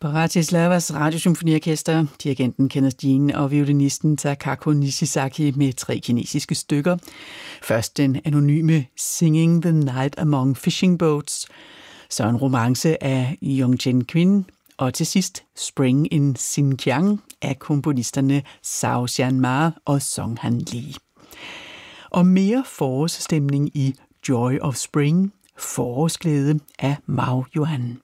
Bratislavas Radiosymfoniorkester, dirigenten Kenneth Jean og violinisten Takako Nishizaki med 3 kinesiske stykker. Først den anonyme Singing the Night Among Fishing Boats, så en romance af Yongchen Quinn, og til sidst Spring in Xinjiang af komponisterne Zhao Xianma og Song Han Lee. Og mere forårsstemning i Joy of Spring, forårsglæde af Mao Yuan.